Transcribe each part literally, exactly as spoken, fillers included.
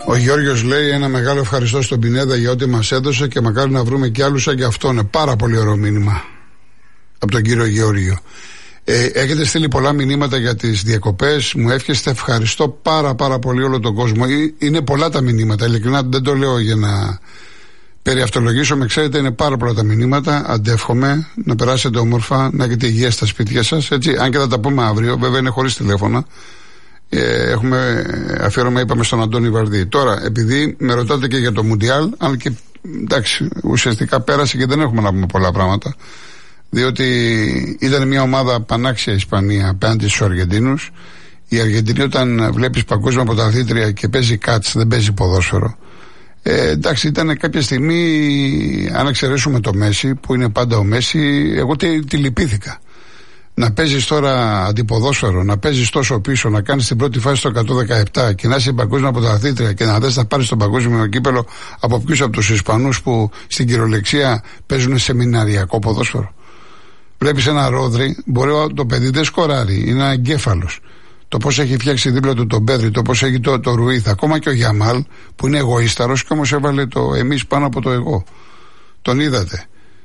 Ο Γιώργος λέει ένα μεγάλο ευχαριστώ στον Πινέδα για ό,τι μας έδωσε και μακάρι να βρούμε κι άλλους σαν και αυτό. Είναι πάρα πολύ ωραίο μήνυμα από τον κύριο Γεώργιο. Ε, έχετε στείλει πολλά μηνύματα για τις διακοπές. Μου εύχεστε, ευχαριστώ πάρα πάρα πολύ όλο τον κόσμο. Είναι πολλά τα μηνύματα, ειλικρινά δεν το λέω για να περιαυτολογήσω. Με ξέρετε, είναι πάρα πολλά τα μηνύματα. Αντεύχομαι να περάσετε όμορφα, να έχετε υγεία στα σπίτια σας. Έτσι, αν και θα τα πούμε αύριο, βέβαια είναι χωρίς τηλέφωνα. Ε, έχουμε αφιέρωμα, είπαμε, στον Αντώνη Βαρδί. Τώρα, επειδή με ρωτάτε και για το Μουντιάλ, αν και εντάξει, ουσιαστικά πέρασε και δεν έχουμε να πούμε πολλά πράγματα. Διότι ήταν μια ομάδα πανάξια Ισπανία απέναντι στους Αργεντίνους. Η Αργεντινή, όταν βλέπεις παγκόσμια πρωταθλήτρια και παίζει κάτς, δεν παίζει ποδόσφαιρο. Ε, εντάξει, ήταν κάποια στιγμή, αν εξαιρέσουμε το Μέση, που είναι πάντα ο Μέση, εγώ τη, τη λυπήθηκα. Να παίζεις τώρα αντιποδόσφαιρο, να παίζεις τόσο πίσω, να κάνεις την πρώτη φάση στο εκατόν δεκαεπτά και να είσαι παγκόσμια πρωταθλήτρια και να δες να πάρεις τον παγκόσμιο κύπελο από ποιους, από τους Ισπανούς που στην κυριολεξία παίζουν σεμιναριακό ποδόσφαιρο. Βλέπεις ένα Ρόδρυ, μπορεί το παιδί δεν σκοράρει, είναι ένα εγκέφαλος. Το πώς έχει φτιάξει δίπλα του τον Πέδρη, το πώς έχει το, το Ρουίθ, ακόμα και ο Γιαμάλ που είναι εγωίσταρος και όμως έβαλε το εμείς πάνω από το εγώ. Τον είδατε.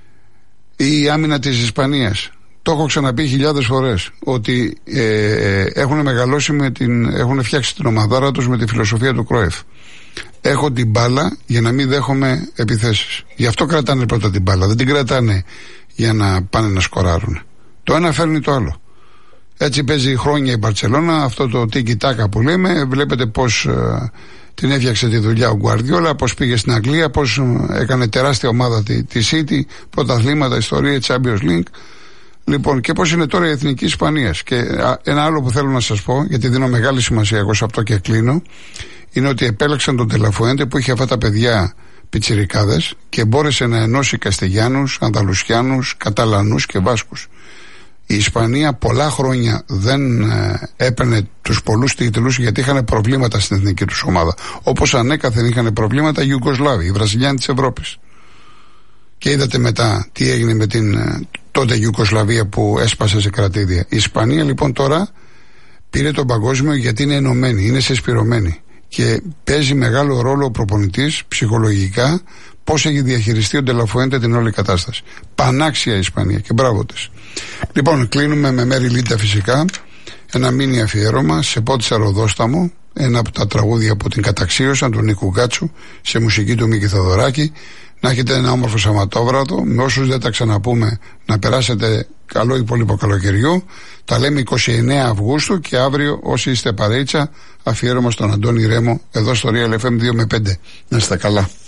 Η άμυνα της Ισπανίας. Το έχω ξαναπεί χιλιάδες φορές ότι ε, ε, έχουν μεγαλώσει με την, έχουν φτιάξει την ομαδάρα τους με τη φιλοσοφία του Κρόεφ. Έχω την μπάλα για να μην δέχομαι επιθέσεις. Γι' αυτό κρατάνε πρώτα την μπάλα. Δεν την κρατάνε για να πάνε να σκοράρουν. Το ένα φέρνει το άλλο. Έτσι παίζει χρόνια η Μπαρτσελώνα, αυτό το τίκι τάκα που λέμε. Βλέπετε πώς ε, την έφτιαξε τη δουλειά ο Γκουαρδιόλα, πώς πήγε στην Αγγλία, πώς ε, έκανε τεράστια ομάδα τη, τη City, πρωταθλήματα, ιστορία, Champions League. Λοιπόν, και πώς είναι τώρα η εθνική Ισπανίας. Και α, ένα άλλο που θέλω να σας πω, γιατί δίνω μεγάλη σημασία εγώ σε αυτό και κλείνω, είναι ότι επέλεξαν τον Τελαφουέντε που είχε αυτά τα παιδιά πιτσιρικάδες και μπόρεσε να ενώσει Καστιγιάνους, Ανδαλουσιάνους, Καταλανούς και Βάσκους. Η Ισπανία πολλά χρόνια δεν ε, έπαιρνε τους πολλούς τίτλους γιατί είχαν προβλήματα στην εθνική τους ομάδα. Όπως ανέκαθεν είχαν προβλήματα οι Ιουγκοσλάβοι, οι Βραζιλιάνοι της Ευρώπης. Και είδατε μετά τι έγινε με την ε, τότε Ιουγκοσλαβία που έσπασε σε κρατήδια. Η Ισπανία λοιπόν τώρα πήρε τον παγκόσμιο γιατί είναι ενωμένη, είναι συσπηρωμένη. Και παίζει μεγάλο ρόλο ο προπονητής ψυχολογικά πώς έχει διαχειριστεί ο Ντελαφουέντε την όλη κατάσταση. Πανάξια η Ισπανία και μπράβο της. Λοιπόν, κλείνουμε με Μέρι Λίντα φυσικά. Ένα μίνι αφιέρωμα σε Πότισσα Ροδόσταμο. Ένα από τα τραγούδια από την καταξίωσαν του Νίκου Γκάτσου σε μουσική του Μίκη Θοδωράκη. Να έχετε ένα όμορφο Σαββατόβραδο. Με όσους δεν τα ξαναπούμε, να περάσετε καλό υπόλοιπο καλοκαιριού. Τα λέμε εικοστή ενάτη Αυγούστου και αύριο όσοι είστε παρέιτσα, αφιέρωμα στον Αντώνη Ρέμο εδώ στο Real εφ εμ δύο με πέντε. Να είστε καλά.